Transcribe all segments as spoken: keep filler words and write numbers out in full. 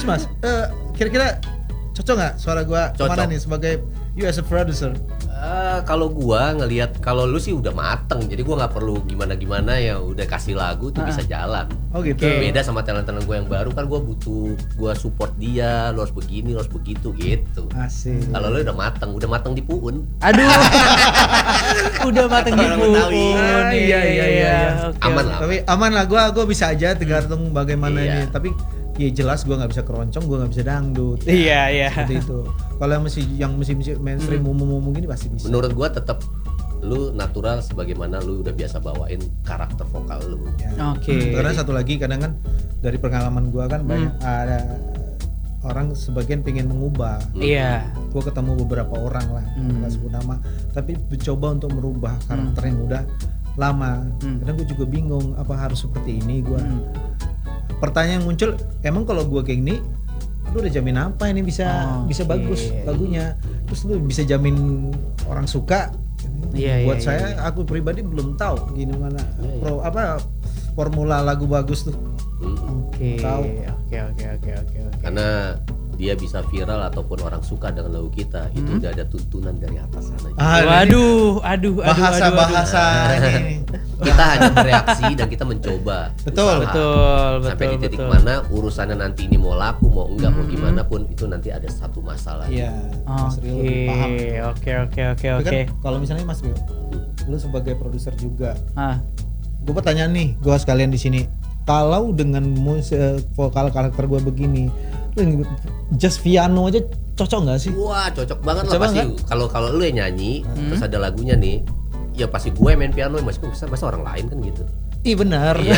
Terus Mas, uh, kira-kira cocok nggak suara gua kemana nih sebagai you as a producer? Uh, kalau gua ngelihat kalau lu sih udah mateng, jadi gua nggak perlu gimana-gimana ya udah kasih lagu tuh uh. bisa jalan. Oh gitu. Okay. Beda sama talent-talent gua yang baru kan gua butuh gua support dia, lu harus begini, lu harus begitu gitu. Asik. Kalau lu udah mateng, udah mateng di puun. Aduh. Udah mateng di puun. Ah, iya iya iya. Okay. Aman lah. Tapi aman lah, gua gua bisa aja tergantung bagaimana iya. ini. Tapi ya jelas gue nggak bisa keroncong, gue nggak bisa dangdut. Iya iya. Seperti itu. Kalau yang masih yang masih mainstream Hmm. umum-umum gini pasti bisa. Menurut gue tetap lu natural sebagaimana lu udah biasa bawain karakter vokal lu. Ya. Oke. Okay. Karena satu lagi kadang kan dari pengalaman gue kan hmm. banyak ada orang sebagian pengen mengubah. Iya. Hmm. Gue ketemu beberapa orang lah, hmm. nggak sebut nama, tapi mencoba untuk merubah karakter hmm. yang udah lama. Hmm. Kadang gue juga bingung apa harus seperti ini gue. Hmm. Pertanyaan yang muncul, emang kalau gue kayak gini, lu udah jamin apa ini bisa oh, bisa okay. bagus lagunya? Terus lu bisa jamin orang suka? Yeah, Buat yeah, saya, yeah. aku pribadi belum tahu gimana yeah, pro yeah. apa formula lagu bagus tuh. Oke, oke, oke, oke, oke. Karena dia bisa viral ataupun orang suka dengan lagu kita, hmm? itu udah ada tuntunan dari atas sana. Ah, waduh, aduh, bahasa aduh, bahasa aduh. ini. Kita hanya bereaksi dan kita mencoba. Betul, betul, sampai betul, di titik betul. mana urusannya nanti ini mau laku mau enggak hmm. mau gimana pun itu nanti ada satu masalah. Iya. Mas Rio lebih paham. Oke, oke, oke, oke. Kalau misalnya Mas Rio, lu sebagai produser juga. Ah. Gue pertanyaan nih, gue sekalian di sini. Kalau dengan musik vokal karakter gue begini, just piano aja cocok nggak sih? Wah cocok banget lah pasti. Kalau kalau lu yang nyanyi, hmm. terus ada lagunya nih, ya pasti gue main piano, masih bisa masa orang lain kan gitu. Iya benar. Iya.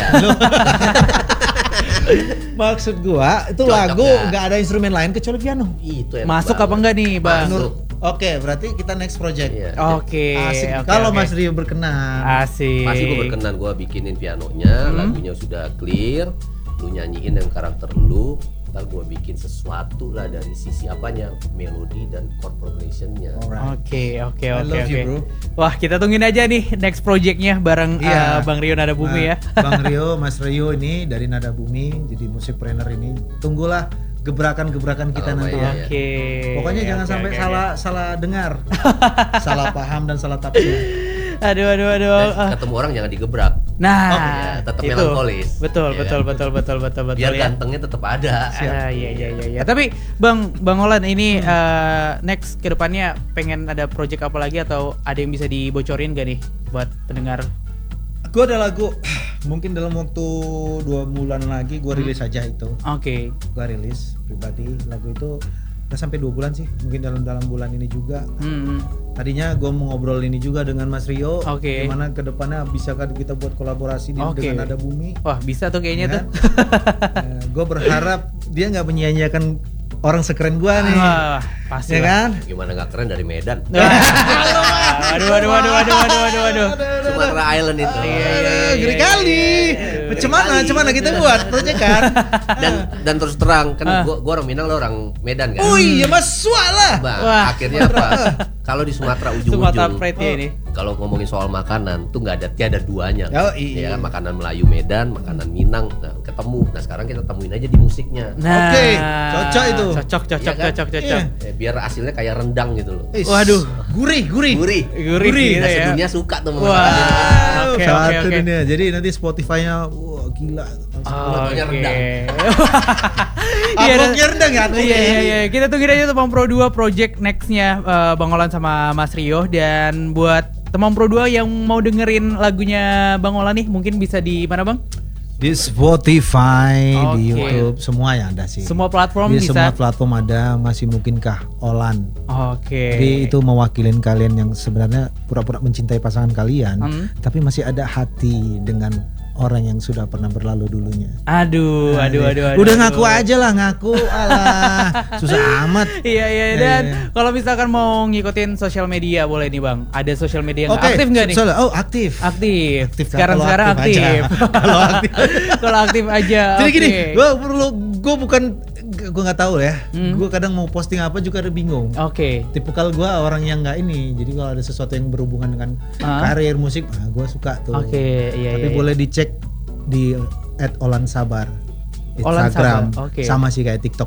Maksud gue itu cocok lagu nggak ada instrumen lain kecuali piano. Itu masuk banget. Apa enggak nih, Bang? Masuk. Oke, berarti kita next project. Iya. Oke. Okay, okay, kalau okay. Mas Rio berkenan. Asik. Pasti gue berkenan, gue bikinin pianonya, hmm. lagunya sudah clear, lu nyanyiin dengan karakter lu, ntar gue bikin sesuatu lah dari sisi apanya, melodi dan chord progressionnya. Oke, oke, oke, oke. Wah, kita tungguin aja nih next projectnya bareng yeah. uh, Bang Rio Nada Bumi nah, ya. Bang Rio, Mas Rio ini dari Nada Bumi, jadi musikpreneur ini. Tunggulah gebrakan-gebrakan kita oh, nanti ya. Oke. Okay. Pokoknya okay, jangan okay, sampai okay, salah okay. salah dengar, salah paham dan salah tafsir. Aduh, aduh, aduh. Dan ketemu orang jangan digebrak. Nah, oh, ya, tetap itu. melankolis. Betul, ya, betul, betul, betul, betul, betul. Biar ya. gantengnya tetap ada. Ah, iya, iya, iya, iya. Tapi Bang, Bang Olan ini hmm. uh, next kedepannya pengen ada project apa lagi atau ada yang bisa dibocorin gak nih buat pendengar? Gue ada lagu, mungkin dalam waktu dua bulan lagi gue rilis aja itu. Oke. Okay. Gue rilis pribadi lagu itu udah sampai dua bulan sih, mungkin dalam dalam bulan ini juga. Hmm. Tadinya gue mau ngobrol ini juga dengan Mas Rio, okay. gimana kedepannya bisakah kita buat kolaborasi di, okay. dengan Nada Bumi. Wah bisa tuh kayaknya ya, tuh. Nah, gue berharap dia nggak menyia-nyiakan orang sekeren gue nih. Wah, pasti ya kan? Gimana nggak keren dari Medan? Aduh, aduh, aduh, aduh, aduh, aduh, aduh. Sumatera Island itu. Iya, iya, ngeri kali. Macam mana, macam mana kita buat proyek kan? Dan dan terus terang kan, uh. gua, gua orang Minang, lo orang Medan kan? Oh iya, mas lah. Bang, akhirnya apa? Kalau di Sumatera ujung-ujung, ini. Kalau ngomongin soal makanan tuh nggak ada tiada duanya. Oh, iya. Ya kan, makanan Melayu Medan, makanan Minang, nah, ketemu. Nah sekarang kita temuin aja di musiknya. Nah, oke, okay. cocok itu. Cocok, cocok, ya kan? cocok, cocok. Ya, biar hasilnya kayak rendang gitu loh. Is. Waduh, gurih, gurih, gurih, gurih. gurih nah, ya. sedunia suka tuh sama masakannya. Wow. Okay, Satu okay, okay. dunia. Jadi nanti Spotify-nya, wah gila. Oh, okay. rendang. Uploadnya rendang ya? Iya, iya, iya. Kita tungguin aja Temang Pro dua project next-nya uh, Bang Olan sama Mas Rio. Dan buat Temang Pro dua yang mau dengerin lagunya Bang Olan nih, mungkin bisa di mana Bang? Di Spotify, okay. Di YouTube, semua yang ada sih. Semua platform di bisa? Semua platform ada, masih mungkinkah Olan. Oke. Okay. Jadi itu mewakilin kalian yang sebenarnya pura-pura mencintai pasangan kalian, hmm. tapi masih ada hati dengan orang yang sudah pernah berlalu dulunya. Aduh, nah, aduh, aduh, aduh. Udah aduh. ngaku aja lah, ngaku, alah, susah amat. Iya, iya, dan iya. Kalau misalkan mau ngikutin sosial media boleh nih Bang. Ada sosial media yang okay. aktif nggak nih? So, oh aktif. Aktif. aktif sekarang sekarang aktif. Kalau aktif, kalau aktif aja. Jadi okay. gini, gue perlu, gue bukan, gue nggak tahu ya. Hmm. Gue kadang mau posting apa juga ada bingung. Oke. Okay. Tipikal gue orang yang nggak ini. Jadi kalau ada sesuatu yang berhubungan dengan uh. karir musik, nah, gue suka tuh. Oke. Okay. Iya, Tapi iya, boleh iya. dicek di at Olan Sabar Instagram, Olan Sabar. Okay. sama sih kayak TikTok